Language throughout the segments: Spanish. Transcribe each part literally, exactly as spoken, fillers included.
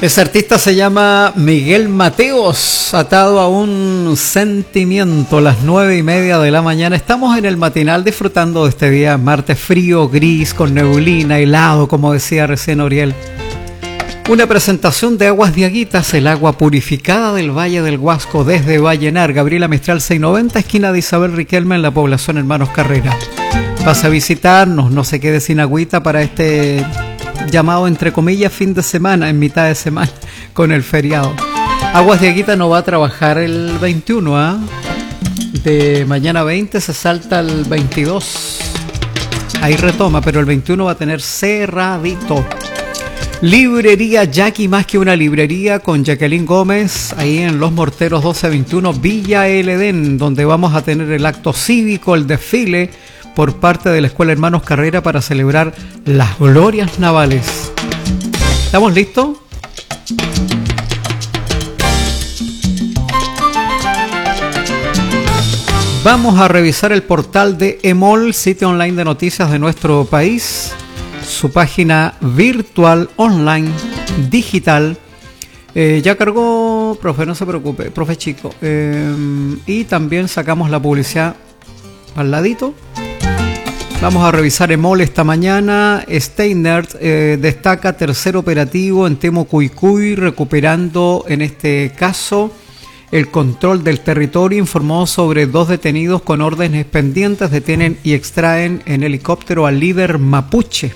Ese artista se llama Miguel Mateos, atado a un sentimiento, las nueve y media de la mañana. Estamos en el matinal disfrutando de este día martes frío, gris, con neblina, helado, como decía recién Oriel. Una presentación de Aguas de Aguitas, el agua purificada del Valle del Huasco desde Vallenar. Gabriela Mistral seiscientos noventa, esquina de Isabel Riquelme, en la población Hermanos Carrera. Pasa a visitarnos, no se quede sin agüita para este llamado entre comillas fin de semana, en mitad de semana, con el feriado. Aguas de Aguita no va a trabajar el veintiuno, ¿ah? ¿eh? De mañana veinte se salta el veintidós. Ahí retoma, pero el veintiuno va a tener cerradito. Librería Jackie, más que una librería, con Jacqueline Gómez, ahí en Los Morteros doce veintiuno, Villa El Edén, donde vamos a tener el acto cívico, el desfile por parte de la Escuela Hermanos Carrera para celebrar las glorias navales. ¿Estamos listos? Vamos a revisar el portal de EMOL, sitio online de noticias de nuestro país. Su página virtual, online, digital. Eh, ya cargó, profe, no se preocupe, profe chico. Eh, y también sacamos la publicidad al ladito. Vamos a revisar EMOL esta mañana. Steiner eh, destaca tercer operativo en Temucuicui, recuperando en este caso el control del territorio. Informó sobre dos detenidos con órdenes pendientes. Detienen y extraen en helicóptero al líder mapuche.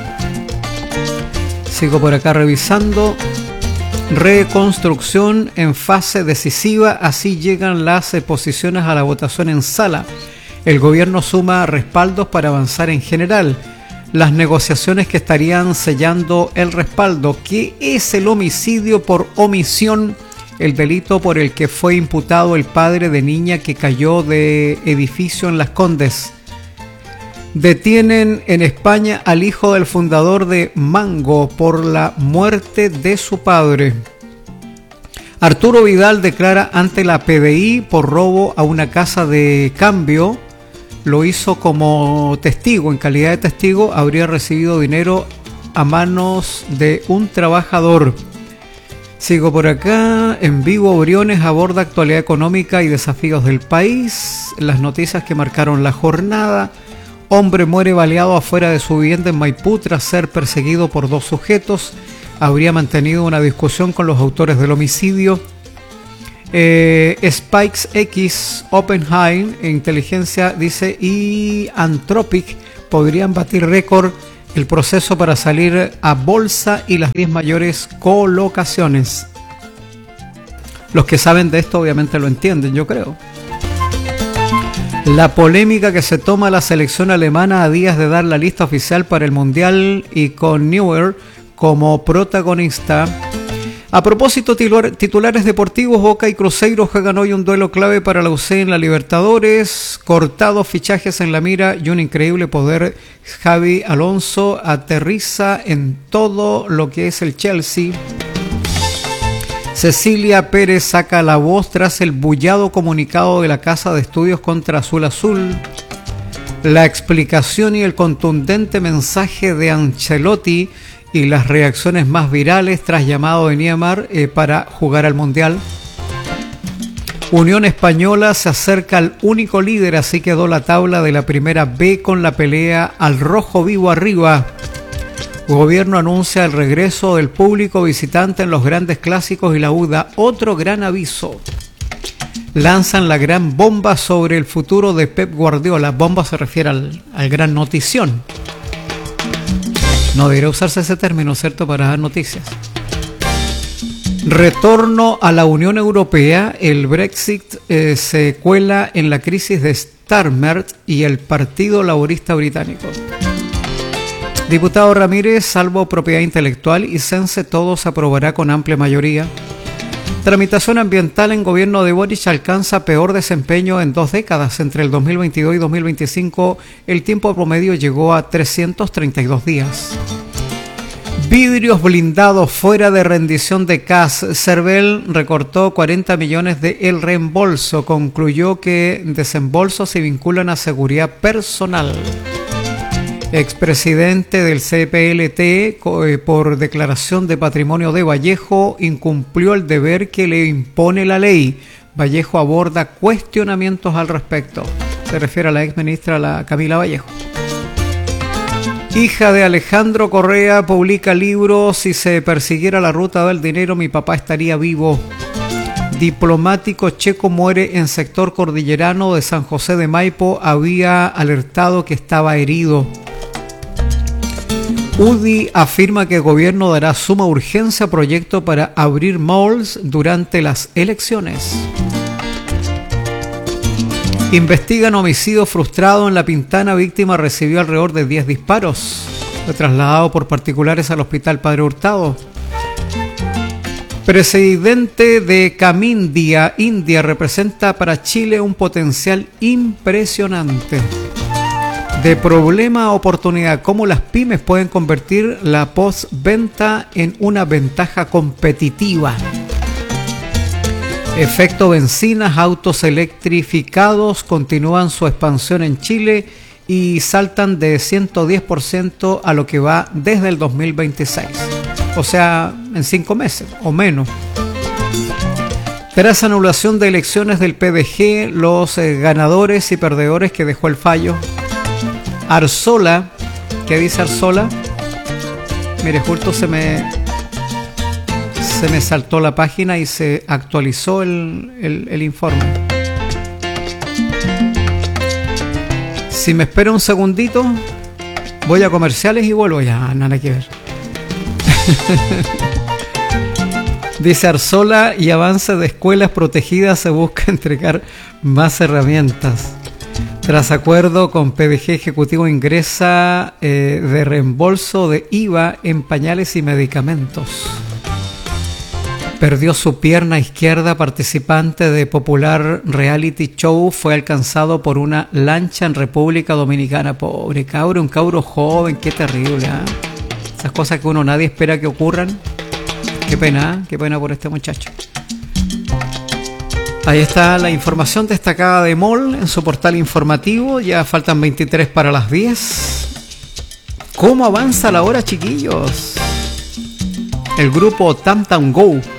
Sigo por acá revisando. Reconstrucción en fase decisiva. Así llegan las posiciones a la votación en sala. El gobierno suma respaldos para avanzar en general. Las negociaciones que estarían sellando el respaldo. ¿Qué es el homicidio por omisión? El delito por el que fue imputado el padre de niña que cayó de edificio en Las Condes. Detienen en España al hijo del fundador de Mango por la muerte de su padre. Arturo Vidal declara ante la P D I por robo a una casa de cambio. Lo hizo como testigo, en calidad de testigo. Habría recibido dinero a manos de un trabajador. Sigo por acá. En vivo, Briones aborda actualidad económica y desafíos del país. Las noticias que marcaron la jornada. Hombre muere baleado afuera de su vivienda en Maipú tras ser perseguido por dos sujetos. Habría mantenido una discusión con los autores del homicidio. Eh, Spikes X, Oppenheim, inteligencia, dice, y Anthropic podrían batir récord el proceso para salir a bolsa y las diez mayores colocaciones. Los que saben de esto obviamente lo entienden, yo creo. La polémica que se toma la selección alemana a días de dar la lista oficial para el Mundial y con Neuer como protagonista. A propósito, titulares deportivos, Boca y Cruzeiro juegan hoy un duelo clave para la U C en la Libertadores. Cortados fichajes en la mira y un increíble poder. Xabi Alonso aterriza en todo lo que es el Chelsea. Cecilia Pérez saca la voz tras el bullado comunicado de la Casa de Estudios contra Azul Azul. La explicación y el contundente mensaje de Ancelotti y las reacciones más virales tras llamado de Neymar eh, para jugar al Mundial. Unión Española se acerca al único líder, así quedó la tabla de la primera B con la pelea al rojo vivo arriba. Gobierno anuncia el regreso del público visitante en los grandes clásicos y la U D A otro gran aviso. Lanzan la gran bomba sobre el futuro de Pep Guardiola. Bomba se refiere al, al gran notición. No debería usarse ese término, ¿cierto?, para dar noticias. Retorno a la Unión Europea. El Brexit eh, se cuela en la crisis de Starmer y el Partido Laborista Británico. Diputado Ramírez, salvo propiedad intelectual y Sense, todo se aprobará con amplia mayoría. Tramitación ambiental en gobierno de Boric alcanza peor desempeño en dos décadas. Entre el dos mil veintidós y dos mil veinticinco, el tiempo promedio llegó a trescientos treinta y dos días. Vidrios blindados fuera de rendición de C A S. Cervel recortó cuarenta millones de el reembolso. Concluyó que desembolsos se vinculan a seguridad personal. Expresidente del C P L T, por declaración de patrimonio de Vallejo, incumplió el deber que le impone la ley. Vallejo aborda cuestionamientos al respecto. Se refiere a la ex ministra la Camila Vallejo. Hija de Alejandro Correa publica libro Si se persiguiera la ruta del dinero, mi papá estaría vivo. Diplomático checo muere en sector cordillerano de San José de Maipo. Había alertado que estaba herido. U D I afirma que el gobierno dará suma urgencia a proyecto para abrir malls durante las elecciones. Investigan homicidio frustrado en La Pintana. Víctima recibió alrededor de diez disparos. Fue trasladado por particulares al hospital Padre Hurtado. Presidente de Camindia, India, representa para Chile un potencial impresionante. De problema a oportunidad, cómo las pymes pueden convertir la postventa en una ventaja competitiva. Efecto bencinas, autos electrificados continúan su expansión en Chile y saltan de ciento diez por ciento a lo que va desde el dos mil veintiséis. O sea, en cinco meses o menos. Tras anulación de elecciones del P D G, los eh, ganadores y perdedores que dejó el fallo. Arzola, ¿qué dice Arzola? Mire, justo se me se me saltó la página y se actualizó el, el, el informe. Si me espera un segundito, voy a comerciales y vuelvo. Ya, nada que ver. Dice Arzola, y avance de escuelas protegidas, se busca entregar más herramientas. Tras acuerdo con P D G, Ejecutivo ingresa eh, de reembolso de I V A en pañales y medicamentos. Perdió su pierna izquierda. Participante de popular reality show fue alcanzado por una lancha en República Dominicana. Pobre cabro, un cabro joven, qué terrible, ¿eh? Esas cosas que uno nadie espera que ocurran. Qué pena, ¿eh? Qué pena por este muchacho. Ahí está la información destacada de M O L en su portal informativo. Ya faltan veintitrés para las diez. ¿Cómo avanza la hora, chiquillos? El grupo Tam Tam Go